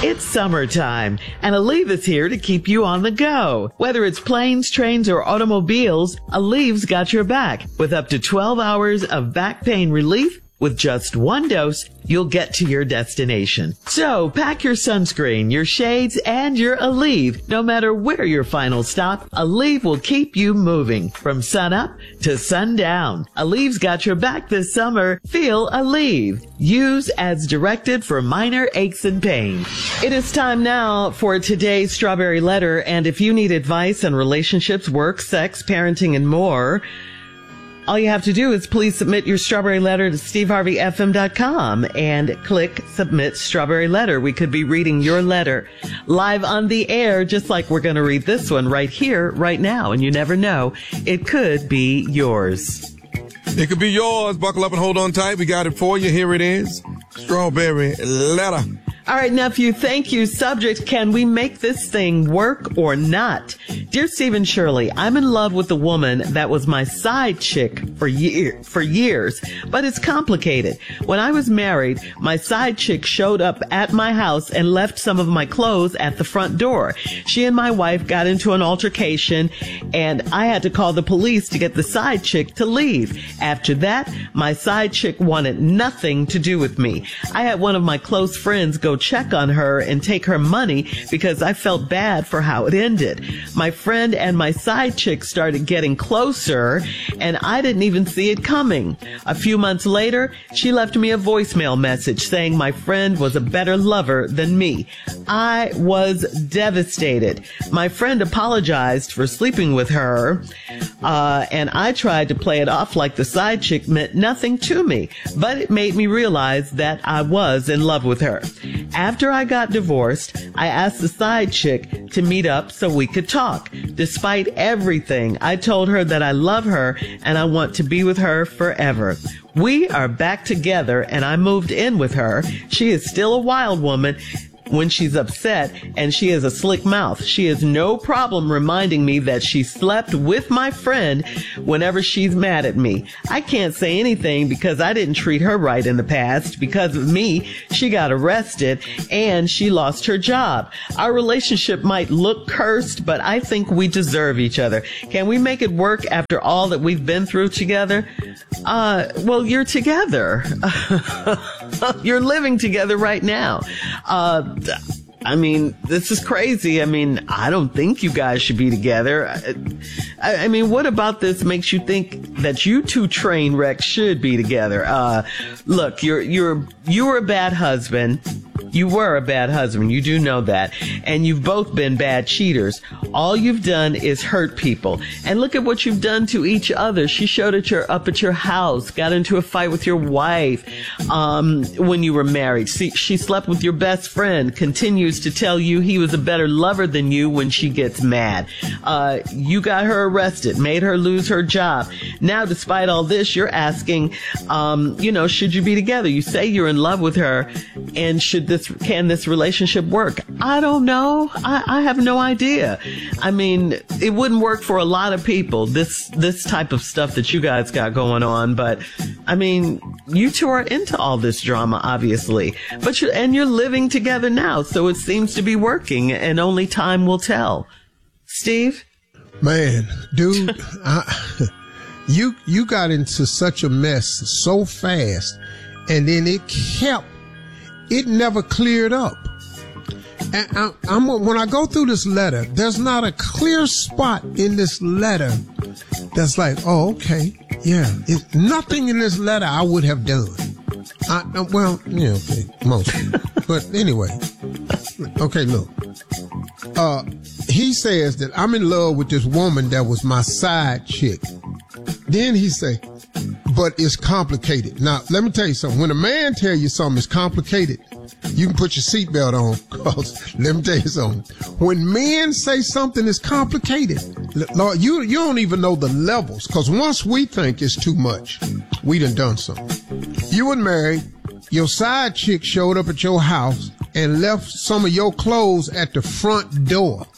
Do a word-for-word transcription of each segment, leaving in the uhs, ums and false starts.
It's summertime, and Aleve is here to keep you on the go. Whether it's planes, trains, or automobiles, Aleve's got your back. With up to twelve hours of back pain relief, with just one dose, you'll get to your destination. So pack your sunscreen, your shades, and your Aleve. No matter where your final stop, Aleve will keep you moving from sun up to sundown. Aleve's got your back this summer. Feel Aleve. Use as directed for minor aches and pain. It is time now for today's Strawberry Letter, and if you need advice on relationships, work, sex, parenting, and more, all you have to do is please submit your Strawberry Letter to steve harvey f m dot com and click Submit Strawberry Letter. We could be reading your letter live on the air, just like we're going to read this one right here, right now. And you never know, it could be yours. It could be yours. Buckle up and hold on tight. We got it for you. Here it is. Strawberry Letter. All right, nephew, thank you. Subject, can we make this thing work or not? Dear Stephen Shirley, I'm in love with a woman that was my side chick for year, for years, but it's complicated. When I was married, my side chick showed up at my house and left some of my clothes at the front door. She and my wife got into an altercation, and I had to call the police to get the side chick to leave. After that, my side chick wanted nothing to do with me. I had one of my close friends go check on her and take her money because I felt bad for how it ended. My friend and my side chick started getting closer, and I didn't even see it coming. A few months later, she left me a voicemail message saying my friend was a better lover than me. I was devastated. My friend apologized for sleeping with her, uh, and I tried to play it off like the side chick meant nothing to me, but it made me realize that I was in love with her. After I got divorced, I asked the side chick to meet up so we could talk. Despite everything, I told her that I love her and I want to be with her forever. We are back together and I moved in with her. She is still a wild woman when she's upset, and she has a slick mouth. She has no problem reminding me that she slept with my friend whenever she's mad at me. I can't say anything because I didn't treat her right in the past. Because of me, she got arrested and she lost her job. Our relationship might look cursed, but I think we deserve each other. Can we make it work after all that we've been through together? Uh, well, you're together. You're living together right now. Uh, I mean, this is crazy. I mean, I don't think you guys should be together. I, I mean, what about this makes you think that you two train wrecks should be together? Uh, look, you're, you're, you were a bad husband. You were a bad husband. You do know that. And you've both been bad cheaters. All you've done is hurt people. And look at what you've done to each other. She showed at your, up at your house, got into a fight with your wife, um, when you were married. See, she slept with your best friend, continues to tell you he was a better lover than you when she gets mad. Uh, you got her arrested, made her lose her job. Now, despite all this, you're asking, um, you know, should you be together? You say you're in love with her, and should this, can this relationship work? I don't know. I, I have no idea. I mean, it wouldn't work for a lot of people, this, this type of stuff that you guys got going on. But I mean, you two are into all this drama, obviously, but you, and you're living together now. So it seems to be working, and only time will tell. Steve? Man, dude, I, you, you got into such a mess so fast, and then it kept, it never cleared up. And I, I'm, when I go through this letter, there's not a clear spot in this letter that's like, oh, okay, yeah. It's nothing in this letter I would have done. I, uh, well, yeah, okay, mostly. But anyway, okay, look. Uh, he says that I'm in love with this woman that was my side chick. Then he say, but it's complicated. Now, let me tell you something. When a man tell you something is complicated, you can put your seatbelt on. Cause let me tell you something. When men say something is complicated, Lord, you you don't even know the levels. Cause once we think it's too much, we done done something. You were married. Your side chick showed up at your house and left some of your clothes at the front door.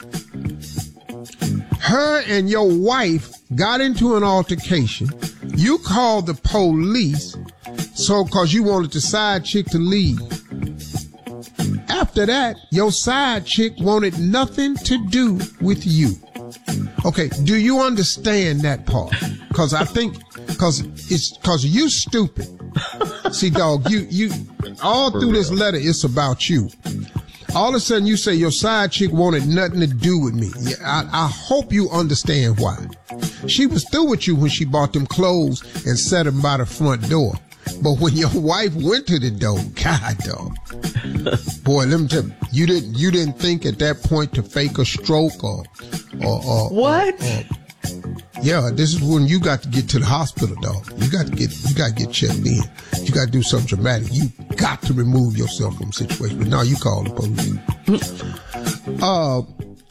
Her and your wife got into an altercation. You called the police so cause you wanted the side chick to leave. After After that, your side chick wanted nothing to do with you. Okay, do you understand that part? Cause I think, cause it's, cause you stupid. See, dog, you, you, all through this letter, it's about you. All of a sudden you say your side chick wanted nothing to do with me. Yeah, I, I hope you understand why. She was through with you when she bought them clothes and set them by the front door. But when your wife went to the door, God, dog, boy, let me tell you, you didn't, you didn't think at that point to fake a stroke or, or, or what? Or, or, yeah, this is when you got to get to the hospital, dog. You got to get, you got to get checked in. You got to do something dramatic. You got to remove yourself from the situation. But now you call the police. uh,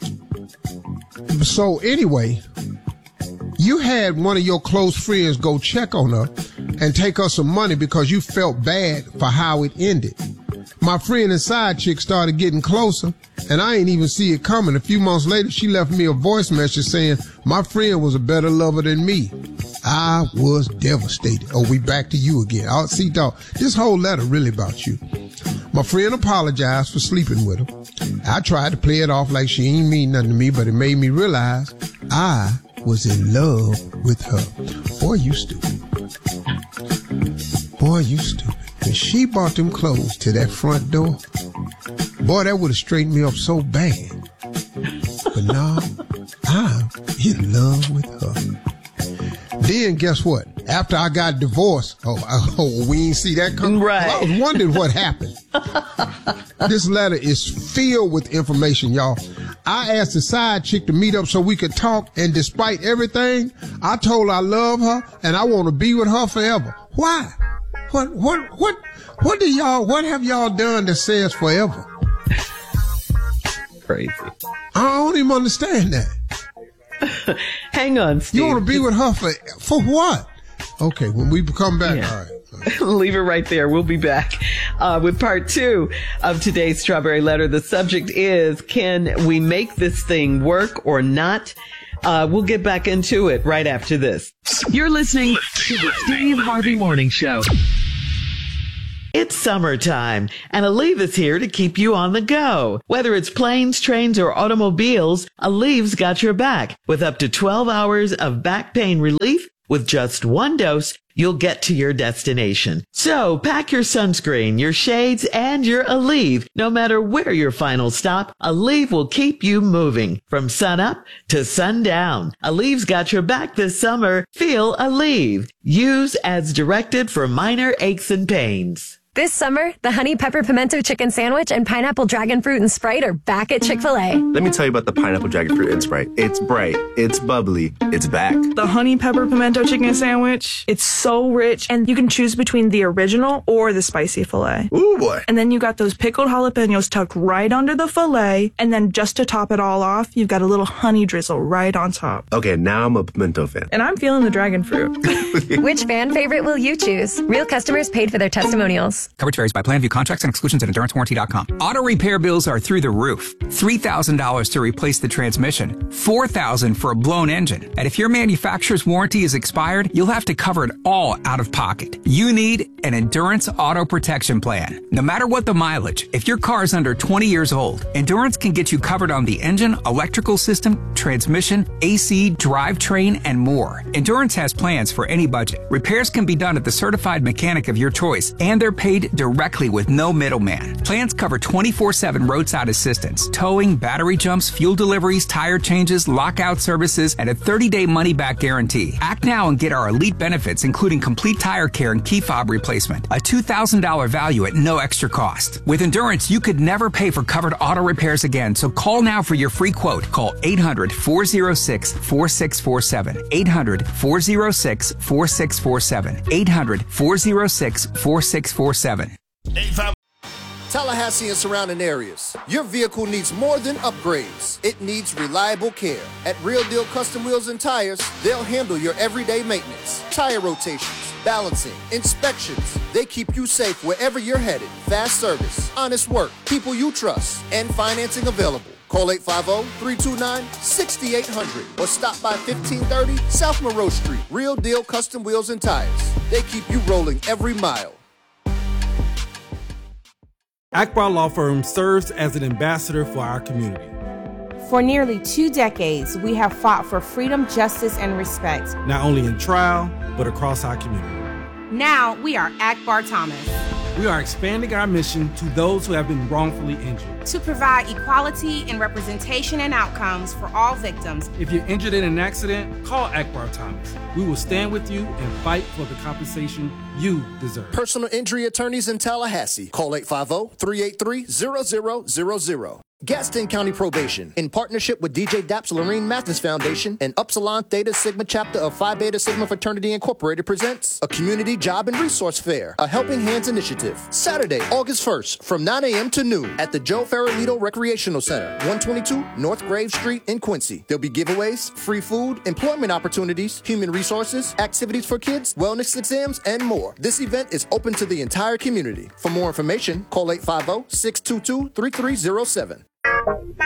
so anyway, you had one of your close friends go check on her and take her some money because you felt bad for how it ended. My friend and side chick started getting closer, and I ain't even see it coming. A few months later, she left me a voice message saying my friend was a better lover than me. I was devastated. Oh, we back to you again. Oh, see, dog, this whole letter really about you. My friend apologized for sleeping with her. I tried to play it off like she ain't mean nothing to me, but it made me realize I was in love with her. Boy, you stupid. Boy, you stupid. When she bought them clothes to that front door, boy, that would have straightened me up so bad. But now, I'm in love with her. Then guess what? After I got divorced, oh, oh we ain't see that coming. Right. Well, I was wondering what happened. This letter is filled with information, y'all. I asked the side chick to meet up so we could talk, and despite everything, I told her I love her and I want to be with her forever. Why? What, what, what, what do y'all, what have y'all done that says forever? Crazy. I don't even understand that. Hang on, Steve. You want to be with her for, for what? Okay, when we come back, Yeah. all right. Leave it right there. We'll be back uh, with part two of today's Strawberry Letter. The subject is, can we make this thing work or not? Uh, we'll get back into it right after this. You're listening to the Steve Harvey Morning Show. It's summertime, and Aleve is here to keep you on the go. Whether it's planes, trains, or automobiles, Aleve's got your back. With up to twelve hours of back pain relief, with just one dose, you'll get to your destination. So pack your sunscreen, your shades, and your Aleve. No matter where your final stop, Aleve will keep you moving from sunup to sundown. Aleve's got your back this summer. Feel Aleve. Use as directed for minor aches and pains. This summer, the Honey Pepper Pimento Chicken Sandwich and Pineapple Dragon Fruit and Sprite are back at Chick-fil-A. Let me tell you about the Pineapple Dragon Fruit and Sprite. It's bright, it's bubbly, it's back. The Honey Pepper Pimento Chicken Sandwich, it's so rich, and you can choose between the original or the spicy filet. Ooh, boy. And then you got those pickled jalapenos tucked right under the filet, and then just to top it all off, you've got a little honey drizzle right on top. Okay, now I'm a pimento fan. And I'm feeling the dragon fruit. Which fan favorite will you choose? Real customers paid for their testimonials. Coverage varies by plan, view contracts and exclusions at endurance warranty dot com. Auto repair bills are through the roof. three thousand dollars to replace the transmission, four thousand dollars for a blown engine. And if your manufacturer's warranty is expired, you'll have to cover it all out of pocket. You need an Endurance Auto Protection Plan. No matter what the mileage, if your car is under twenty years old, Endurance can get you covered on the engine, electrical system, transmission, A C, drivetrain, and more. Endurance has plans for any budget. Repairs can be done at the certified mechanic of your choice, and they're paid directly with no middleman. Plans cover twenty-four seven roadside assistance, towing, battery jumps, fuel deliveries, tire changes, lockout services, and a thirty day money-back guarantee. Act now and get our elite benefits, including complete tire care and key fob replacement, a two thousand dollars value at no extra cost. With Endurance, you could never pay for covered auto repairs again, so call now for your free quote. Call eight hundred, four oh six, four six four seven, eight hundred, four oh six, four six four seven, eight hundred, four oh six, four six four seven. Tallahassee and surrounding areas. Your vehicle needs more than upgrades. It needs reliable care. At Real Deal Custom Wheels and Tires, they'll handle your everyday maintenance, tire rotations, balancing, inspections. They keep you safe wherever you're headed. Fast service, honest work, people you trust, and financing available. Call eight five zero, three two nine, six eight zero zero or stop by fifteen thirty South Monroe Street. Real Deal Custom Wheels and Tires. They keep you rolling every mile. Akbar Law Firm serves as an ambassador for our community. For nearly two decades, we have fought for freedom, justice, and respect. Not only in trial, but across our community. Now we are Akbar Thomas. We are expanding our mission to those who have been wrongfully injured. To provide equality and representation and outcomes for all victims. If you're injured in an accident, call Akbar Thomas. We will stand with you and fight for the compensation you deserve. Personal injury attorneys in Tallahassee. Call eight five zero, three eight three, zero zero zero zero. Gaston County Probation, in partnership with D J Daps Lorraine Mathis Foundation and Upsilon Theta Sigma chapter of Phi Beta Sigma Fraternity Incorporated, presents a community job and resource fair, a Helping Hands initiative. Saturday, August first, from nine a.m. to noon at the Joe Farolito Recreational Center, one twenty-two North Grave Street in Quincy. There'll be giveaways, free food, employment opportunities, human resources, activities for kids, wellness exams, and more. This event is open to the entire community. For more information, call eight five zero, six two two, three three zero seven.